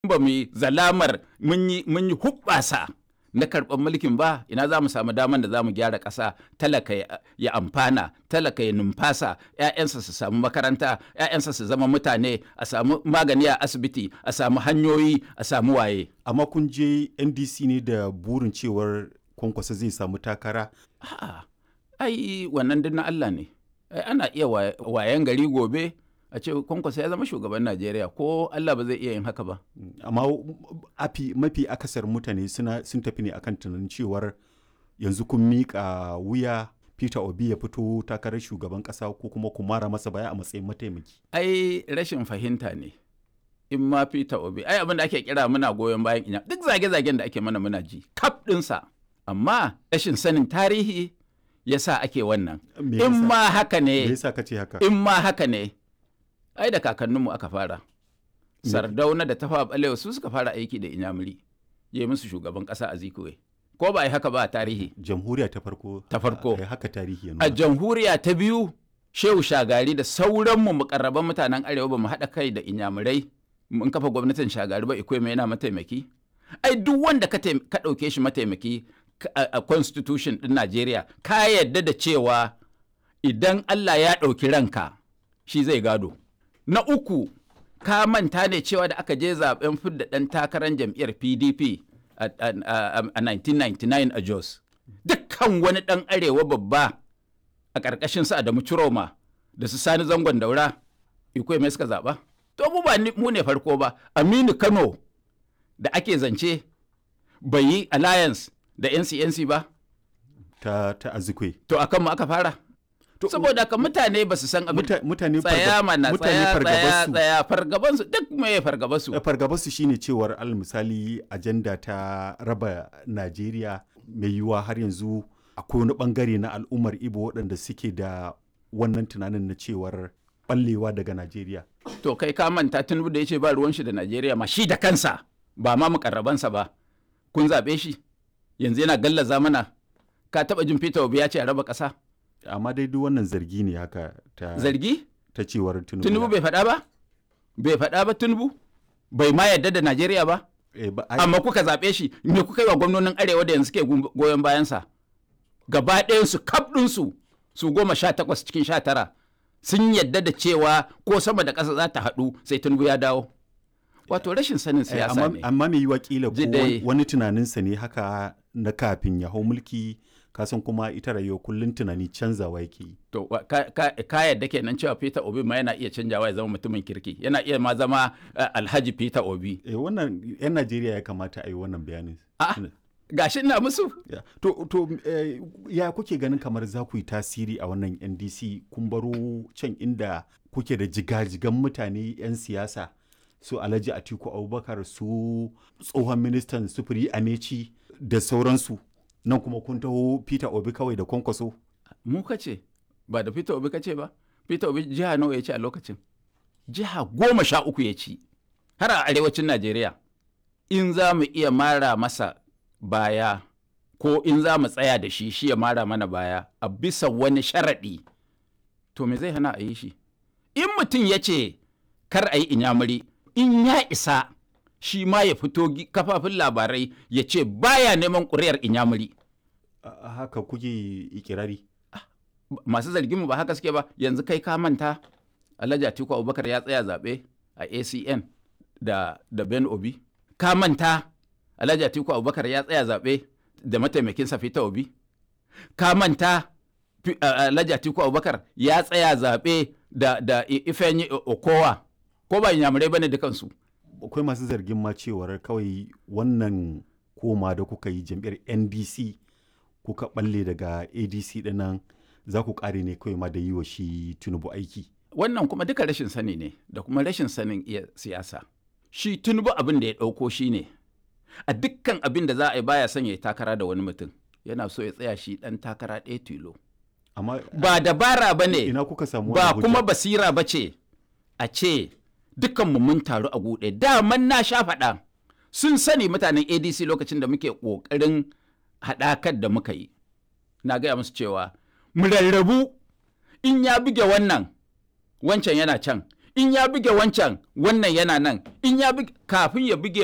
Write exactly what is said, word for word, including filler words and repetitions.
ba mu yi zalamar mun yi mun yi hubbasa na karɓar mulkin ba, ina za mu samu daman da za mu gyara ƙasa, talaka ya amfana, talaka ya numfasa, 'ya'yansa su samu makaranta, 'ya'yansa su zama mutane, a samu magani a asibiti, a samu hanyoyi, a samu waye. Amma kun je N D C ne da burin cewar Kwankwaso zai samu takara? A'a, ai wannan duk na Allah ne. Ai ana iya wayan gari gobe a ce Kwankwaso ya zama shugaban Najeriya, ko Allah ba zai iya yin haka ba. Amma afi mafi akasar mutane suna sun tafi ne akan tunanin cewar yanzu kun miƙa wuya Peter Obi ya fito takarar shugaban ƙasa ko kuma ku mara masa baya a matsayin mataimaki. Ai rashin fahimta ne. In ma Peter Obi, ai abin da ake kira muna goyon bayan inya, duk zage-zagen da ake mana muna ji, kaf ɗinsa. Amma rashin sanin tarihi ya sa ake wannan. In ma haka ne, Me yasa kace haka? in ma haka ne, ai da kakanninmu aka fara. Sardauna da Tafawa Balewa su suka fara aiki da Inyamuri, ya yi musu shugaban ƙasa a Zikowe. Ko ba a yi haka ba a tarihi? Jamhuriya ta farko. Ta farko. A haka tarihi ya nuna. A jamhuriya ta biyu, Shehu Shagari da sauranmu mukarraban mutanen Arewa ba mu haɗa kai da Inyamurai mun kafa gwamnatin Shagari ba, Ikweme yana mataimaki. Ai duk wanda ka ɗauke shi mataimaki a constitution ɗin Najeriya, ka yarda da cewa idan Allah ya ɗauki ranka shi zai gado. Na uku, ka manta ne cewa da aka je zaben fidda ɗan takarar jam'iyyar P D P a nineteen ninety-nine a Jos. Dukkan wani ɗan arewa babba a ƙarƙashin su Adamu Ciroma da su Sani Zangon Daura, Ikweme suka zaɓa. To mu ba mu ne farko ba, Aminu Kano da ake zance bai yi alliance da N C N C ba. Ta, ta Azikwe. To a kanmu aka fara. Saboda ka mutane ba su san abin. Mutane tsaya mana tsaya tsaya tsaya fargabansu duk me fargabansu. Fargabansu shine cewar al misali ajanda ta raba Najeriya mai yiwuwa har yanzu akwai wani bangare na al'ummar Ibo waɗanda suke da wannan tunanin na cewar ballewa daga Najeriya. To kai ka manta Tinubu da ya ce ba ruwan shi da Najeriya ma shi da kansa ba ma mukarrabansa ba. Kun zaɓe shi yanzu yana gallaza mana. Ka taɓa jin Peter Obi ya ce a raba ƙasa? Amma dai duk wannan zargi ne haka ta zargi ta cewar Tinubu. Tinubu bai faɗa ba? Bai faɗa ba Tinubu? Bai ma yarda da Najeriya ba? E, ba amma kuka zaɓe shi, me kuka yi wa gwamnonin Arewa da yanzu ke goyon bayansa? Gaba ɗayansu kaf ɗinsu su goma sha takwas cikin sha tara sun yadda da cewa ko sama da ƙasa za ta haɗu sai Tinubu ya dawo. Wato rashin sanin siyasa ne. Amma mai yiwa kila ko wani tunaninsa ne haka na kafin ya hau mulki, kasan kuma ita rayuwa kullum tunani canzawa yake yi. To ka yadda kenan cewa Peter Obi ma yana iya canjawa ya zama mutumin kirki, yana iya ma zama Alhaji Peter Obi. Eh wannan 'yan Najeriya ya kamata a yi wannan bayanin. A'a gashi ina musu. Yeah. To, to eh, ya kuke ganin kamar za ku yi tasiri a wannan N D C, kun baro can inda kuke da jigajigan mutane 'yan siyasa su Alhaji Atiku Abubakar, su tsohon ministan sufuri Amechi da sauransu, nan kuma kun taho Peter Obi kawai da Kwankwaso. Mu kace ba da Peter Obi kace ba. Peter Obi jiha nawa ya ci a lokacin? Jiha goma sha uku ya ci har a arewacin Najeriya. In za mu iya mara masa baya ko in za mu tsaya da shi shi ya mara mana baya a bisa wani sharaɗi, to me zai hana a yi shi? In mutum ya ce kar a yi Inyamuri, in ya isa shi ma ya fito kafafin labarai ya ce baya neman ƙuri'ar Inyamuri. Haka kuke ikirari? Masu zargin mu ba haka suke ba. Yanzu kai ka manta Alhaji Atiku Abubakar ya tsaya zaɓe a A C N da, da Ben Obi. Ka manta Alhaji Atiku Abubakar ya tsaya zaɓe da mataimakinsa Peter Obi. Ka manta Alhaji Atiku Abubakar ya tsaya zaɓe da, da Ifeanyi Okowa. Ko ba Inyamurai bane dukansu. Akwai masu zargin ma cewar kawai wannan koma da kuka yi jam'iyyar N D C kuka balle daga A D C dinnan za ku kare ne kawai ma da yi wa shi Tinubu aiki. Wannan kuma duka rashin sani ne da kuma rashin sanin iya siyasa. Shi Tinubu abin da ya ɗauko shi ne a dukkan abin da za a yi baya son ya yi takara da wani mutum, yana so ya tsaya shi ɗan takara ɗaya tilo. Amma ba dabara ba ne, ina kuka samu ba kuma basira ba ce a ce dukkanmu mun taru a guɗe. Daman na sha faɗa sun sani mutanen A D C lokacin da muke ƙoƙarin haɗakar da muka yi. Na gaya musu cewa mu rarrabu, in ya buge wannan wancan yana can, in ya buge wancan wannan yana nan in ya buge kafin ya buge